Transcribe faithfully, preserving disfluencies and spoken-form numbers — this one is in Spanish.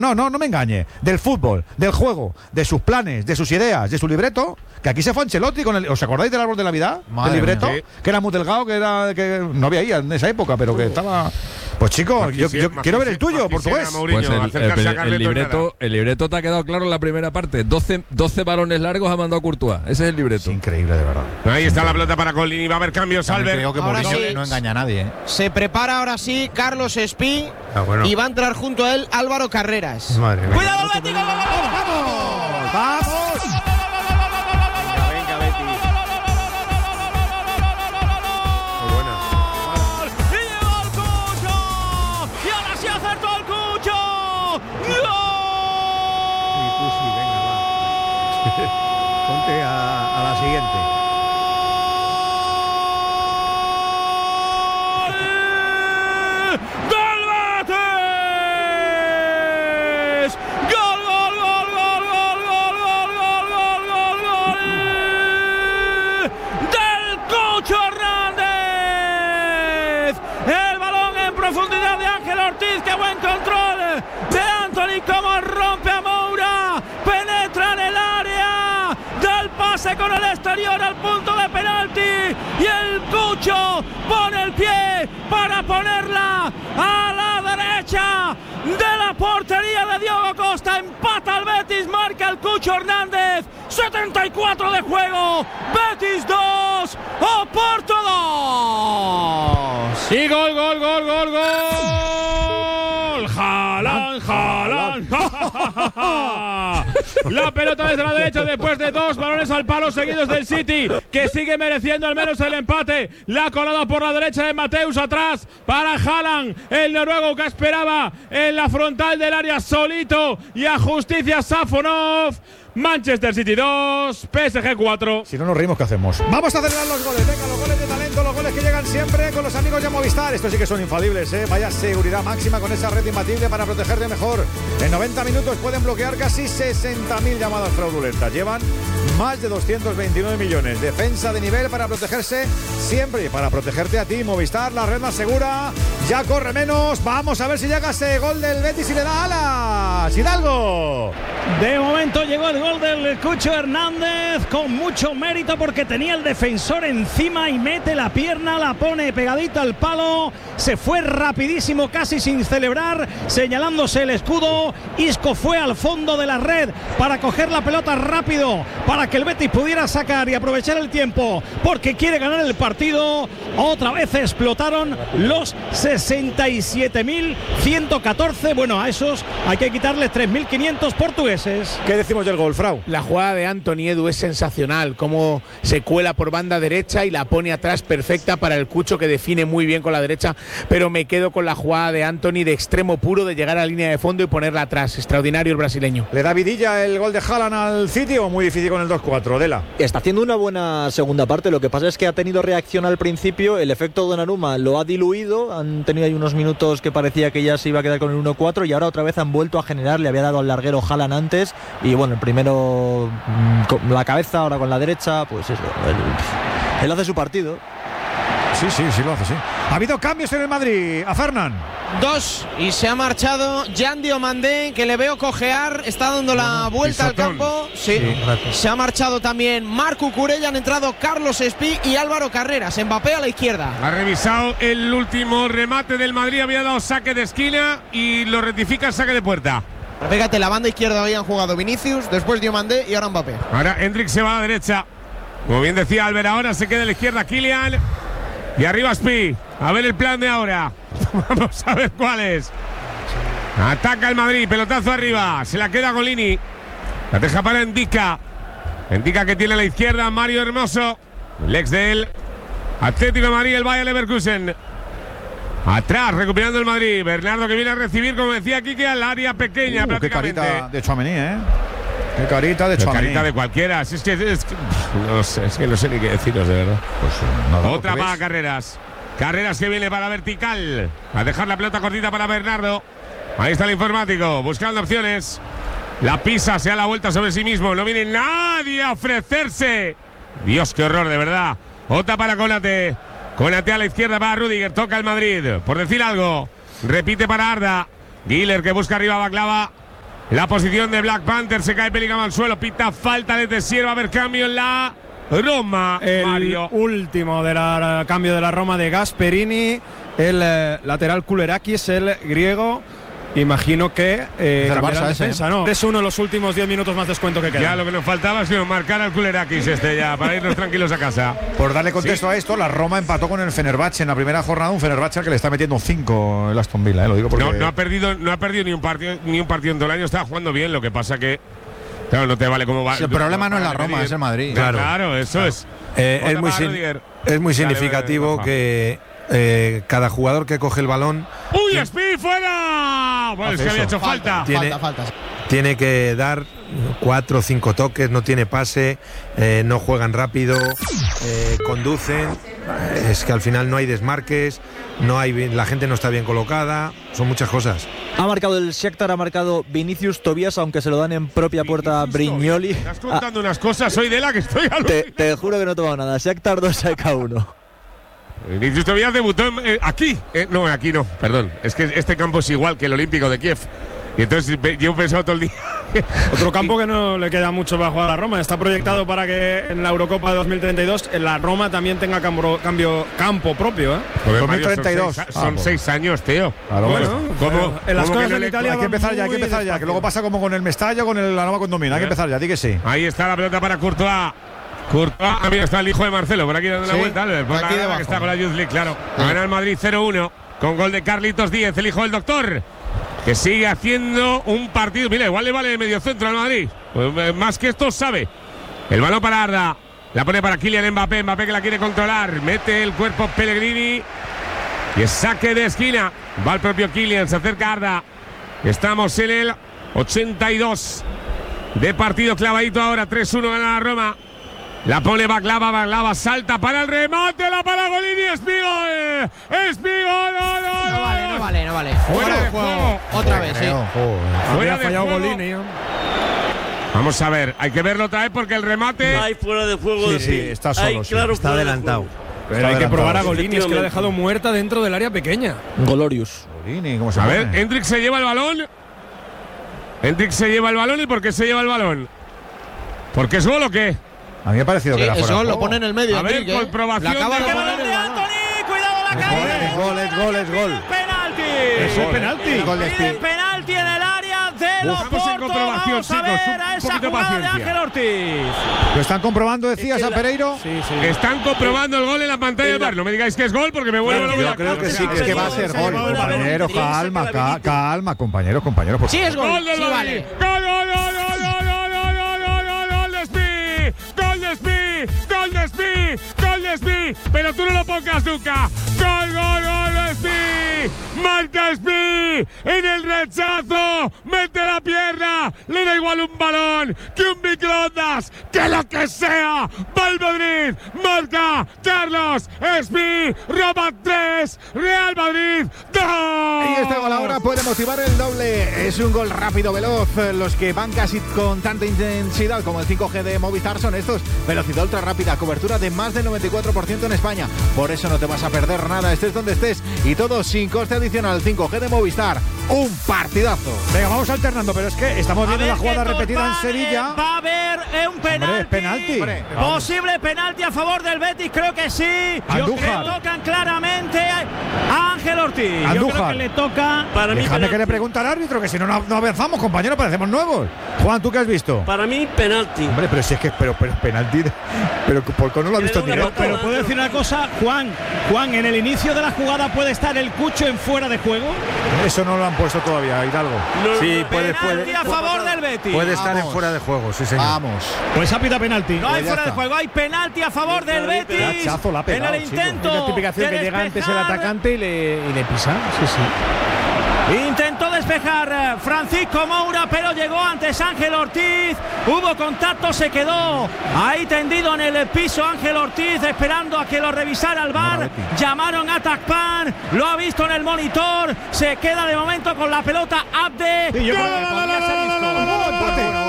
No, no, no me engañe. Del fútbol, del juego, de sus planes, de sus ideas, de su libreto. Que aquí se fue Ancelotti con el. ¿Os acordáis del árbol de Navidad? Madre del libreto. Mía, sí. Que era muy delgado, que era. Que no había ahí en esa época, pero que estaba. Pues chicos, yo, yo quiero ver el tuyo, portugués. Pues el, el, el, el, libreto, el libreto te ha quedado claro en la primera parte. doce, doce balones largos ha mandado Courtois. Ese es el libreto. Es increíble, de verdad. Ahí está la pelota para Colini. Va a haber cambios, Albert. Creo que Mourinho sí. no engaña a nadie. ¿eh? Se prepara ahora sí Carlos Espí. Ah, bueno. Y va a entrar junto a él Álvaro Carreras. Madre mía. ¡Cuidado, Betis! ¡Vamos! ¡Vamos! ¡Vamos! Ponte a, a la siguiente. ¡Del Betis! ¡Gol, gol, gol, gol, gol, gol, gol, gol, gol, gol, gol! ¡Del Cucho Hernández! El balón en profundidad de Ángel Ortiz. ¡Qué buen control de Anthony! ¡Cómo rompe a Moura! ¡Penetra en el área! ¡Del pase con el exterior al punto de penalti! ¡Y el Cucho pone el pie para ponerla a la derecha de la portería de Diogo Costa! Empata el Betis, marca el Cucho Hernández. setenta y cuatro de juego. Betis dos, Oporto dos. Y gol, gol, gol, gol, gol. Haaland, Haaland. La pelota desde la derecha después de dos balones al palo seguidos del City, que sigue mereciendo al menos el empate. La colada por la derecha de Mateus atrás para Haaland, el noruego que esperaba en la frontal del área solito, y a justicia Safonov. Manchester City dos, P S G cuatro. Si no nos reímos, ¿qué hacemos? Vamos a acelerar los goles. Venga, los goles de talento, los goles que llegan siempre con los amigos de Movistar. Estos sí que son infalibles, ¿eh? Vaya seguridad máxima con esa red imbatible para protegerte mejor. En noventa minutos pueden bloquear casi sesenta mil llamadas fraudulentas. Llevan más de doscientos veintinueve millones. Defensa de nivel para protegerse siempre y para protegerte a ti. Movistar, la red más segura. Ya corre menos. Vamos a ver si llega ese gol del Betis y le da alas. Hidalgo. De momento llegó el gol del Cucho Hernández con mucho mérito porque tenía el defensor encima y mete la pierna, la pone pegadita al palo. Se fue rapidísimo, casi sin celebrar, señalándose el escudo. Isco fue al fondo de la red para coger la pelota rápido, para que el Betis pudiera sacar y aprovechar el tiempo, porque quiere ganar el partido. Otra vez explotaron los sesenta y siete mil ciento catorce. Bueno, a esos hay que quitarles tres mil quinientos portugueses. ¿Qué decimos del gol, Frau? La jugada de Anthony Edu es sensacional, cómo se cuela por banda derecha y la pone atrás perfecta para el Cucho, que define muy bien con la derecha, pero me quedo con la jugada de Anthony de extremo puro, de llegar a la línea de fondo y ponerla atrás. Extraordinario el brasileño. ¿Le da vidilla el gol de Haaland al City o muy difícil con el dos cuatro? Dela. Está haciendo una buena segunda parte, lo que pasa es que ha tenido reacción al principio, el efecto Donnarumma lo ha diluido, han tenido ahí unos minutos que parecía que ya se iba a quedar con el uno cuatro y ahora otra vez han vuelto a generar, le había dado al larguero Haaland antes y bueno, el primero con la cabeza, ahora con la derecha, pues eso, él, él hace su partido. Sí, sí, sí lo hace, sí. Ha habido cambios en el Madrid, a Fernan. Dos, y se ha marchado Jan Diomandé, que le veo cojear, está dando la bueno, vuelta pisotón. al campo. Sí. sí se ha marchado también Marco Curella, han entrado Carlos Espí y Álvaro Carreras. Mbappé a la izquierda. Ha revisado el último remate del Madrid, había dado saque de esquina y lo rectifica el saque de puerta. Fíjate, la banda izquierda habían jugado Vinicius, después Diomandé y ahora Mbappé. Ahora Hendrik se va a la derecha. Como bien decía Albert, ahora se queda a la izquierda Kylian. Y arriba Spi. A ver el plan de ahora. Vamos a ver cuál es. Ataca el Madrid, pelotazo arriba. Se la queda Golini. La deja para Endika. Endika que tiene a la izquierda Mario Hermoso. El ex de él. Atlético de Madrid, el Bayer Leverkusen. Atrás, recuperando el Madrid. Bernardo que viene a recibir, como decía Quique, al área pequeña. Uh, qué carita de Tchouaméni, ¿eh? Qué carita de Tchouaméni. Qué carita de cualquiera. Si es que, es que, no sé, es que no sé ni qué deciros, de verdad. Pues, nada, otra para Carreras. Carreras que viene para vertical. A dejar la pelota cortita para Bernardo. Ahí está el informático, buscando opciones. La pisa, se da la vuelta sobre sí mismo. No viene nadie a ofrecerse. Dios, qué horror, de verdad. Otra para Konate. Konate a la izquierda para Rüdiger. Toca el Madrid. Por decir algo. Repite para Arda. Güler que busca arriba a Baklava. la posición de Black Panther. Se cae Bellingham al suelo. Pita falta desde Sier. Va a haber cambio en la Roma. El Mario. último de la cambio de la Roma de Gasperini. El eh, lateral Kulerakis, el griego. Imagino que eh, el Barça defensa, ese, ¿no? Es uno de los últimos diez minutos más descuento que queda. Ya lo que nos faltaba ha sido marcar al Kulerakis este ya, para irnos tranquilos a casa. Por darle contexto sí. a esto, la Roma empató con el Fenerbahce en la primera jornada, un Fenerbahce al que le está metiendo cinco el Aston Villa, ¿eh? Lo digo porque… No, no ha perdido, no ha perdido ni un partido, ni un partido en todo el año, estaba jugando bien, lo que pasa que… Claro, no te vale cómo va. Sí, el problema no es la Roma, es el Madrid. Claro, claro eso claro. es. Eh, es, muy sin, es muy significativo Dale, que eh, cada jugador que coge el balón… ¡Uy, Speed fuera! Bueno, es que había hecho falta. Tiene, falta, falta. tiene que dar cuatro o cinco toques, no tiene pase, eh, no juegan rápido, eh, conducen. Es que al final no hay desmarques, no hay, la gente no está bien colocada, son muchas cosas. Ha marcado el Shakhtar, ha marcado Vinicius Tobias, aunque se lo dan en propia puerta a Brignoli. Estás contando ah, unas cosas, soy de la que estoy te, te juro que no he tomado nada. Shakhtar dos, A E K uno. Vinicius Tobias debutó en, eh, aquí. Eh, no, aquí no, perdón. Es que este campo es igual que el Olímpico de Kiev. Y entonces yo he pensado todo el día. Otro campo que no le queda mucho para jugar a la Roma. Está proyectado para que en la Eurocopa de dos mil treinta y dos en la Roma también tenga campo, cambio, campo propio. ¿eh? dos mil treinta y dos. Son, seis, son ah, seis años, tío. Claro, bueno, ¿cómo? En las cosas no en Italia hay que empezar ya, hay que empezar ya. Que luego pasa como con el Mestalla, con el, la Nova Condomina. Hay que empezar ya, di que sí. Ahí está la pelota para Courtois. Courtois, ah, mira, está el hijo de Marcelo por aquí dando sí, la vuelta. Albert, por aquí la que está con la Youth League, claro. Sí. Gana el Madrid cero uno con gol de Carlitos Díez, el hijo del doctor, que sigue haciendo un partido. Mira, igual le vale medio centro al Madrid. Pues, más que esto sabe. El balón para Arda. La pone para Kylian Mbappé. Mbappé que la quiere controlar. Mete el cuerpo Pellegrini. Y es saque de esquina. Va el propio Kylian. Se acerca Arda. Estamos en el ochenta y dos de partido clavadito ahora. tres uno gana la Roma. La pone Baklava, Baklava salta para el remate, la para Golini, Espigol, Espigol, no, no, no, no vale, no vale, no vale. Fuera de juego, otra vez, sí. Fuera de juego. Golini. Vamos a ver, hay que verlo otra vez porque el remate. No hay fuera de juego. Sí, sí, está solo, hay, sí. claro, está adelantado. Pero está hay adelantado. que probar a Golini, es que lo ha dejado muerta dentro del área pequeña. Golorius. Golini, ¿cómo se A pone? ver, Hendrik se lleva el balón. Hendrik se lleva el balón, ¿y por qué se lleva el balón? ¿Porque es gol o qué? A mí me ha parecido sí, que era fuera. Eso lo pone en el medio. A ver, Enrique, comprobación. acaba de de poner el Anthony, cuidado la caída. Es gol, es gol, es gol. Penalti. Eso es penalti. Gol de Piden penalti en el área de los Porto. Vamos a ver a esa jugada de Ángel Ortiz. ¿Lo están comprobando, decías, a Pereiro? Sí, sí. Están comprobando el gol en la pantalla del bar. No me digáis que es gol porque me vuelvo loco. Yo creo que sí, que es que va a ser gol. Compañeros, calma, ca calma, compañeros, compañeros. Sí, es gol. Gol del sí, vale. Gol, gol, gol, gol, gol, gol, gol, gol, gol de Speed. Gol de Speed. Gol de Speed. Gol de Speed. Pero tú no lo pongas nunca. Gol, gol, gol de Speed. Marca Speed en el rechazo. Mete la pierna. Le da igual un balón que un microondas. Que lo que sea. Va el Madrid. Marca Carlos Speed. Roma tres. Real Madrid dos. Y este gol ahora puede motivar el doble. Es un gol rápido, veloz. Los que van casi con tanta intensidad como el cinco G de Movistar son estos. Velocidad ultra rápida. Cobertura de más del noventa y cuatro por ciento en España. Por eso no te vas a perder nada. Estés donde estés. Y todo sin coste adicional. cinco G de Movistar. Un partidazo. Venga, vamos alternando. Pero es que estamos viendo la jugada repetida en Sevilla. Va a haber eh, un penalti. Hombre, penalti. Hombre, posible penalti a favor del Betis. Creo que sí. Yo creo que tocan claramente a Ángel Ortiz. Andújar. Yo creo que le toca. Para mí, Déjame penalti. que le pregunte al árbitro, que si no, no, no avanzamos, compañeros, parecemos nuevos. Juan, ¿tú qué has visto? Para mí, penalti. Hombre, pero si es que pero, pero penalti. Pero ¿por qué no lo has visto en directo? Pero puedo decir una cosa, Juan. Juan, en el inicio de la jugada puede estar el Cucho en fuera de juego. Eso no lo han puesto todavía, Hidalgo. No, Sí, no, puede, Penalti puede, a favor del Betis. puede estar Vamos. en fuera de juego, sí señor. Vamos. Pues ha pitado penalti. No hay Pues ya fuera de está. juego, hay penalti a favor del Betis. Qué hachazo la ha pegado, en el chico. intento. Una tipificación de que llega antes el despejar. atacante y le, y le pisa. Sí, sí. Intentó despejar eh, Francisco Moura, pero llegó antes Ángel Ortiz. Hubo contacto, se quedó ahí tendido en el piso Ángel Ortiz, esperando a que lo revisara el V A R. Llamaron a Tacpan, lo ha visto en el monitor. Se queda de momento con la pelota Abde. Sí, yo creo que podría ser esto.